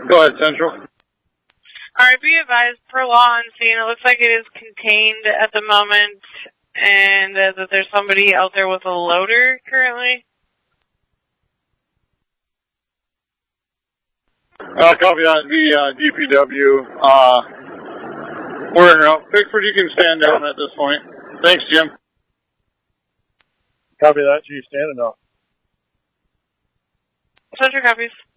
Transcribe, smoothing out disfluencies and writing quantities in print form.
Go ahead, Central. Alright, be advised, per law on scene, it looks like it is contained at the moment, and that there's somebody out there with a loader currently. Copy that, the DPW. We're in route. Pickford, you can stand down at this point. Thanks, Jim. Copy that, Chief. Standing up. Central copies.